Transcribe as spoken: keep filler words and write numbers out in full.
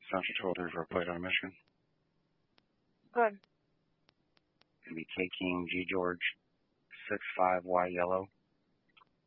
Central two oh three for a plate out of Michigan. Good. Gonna be K King G George six five Y yellow.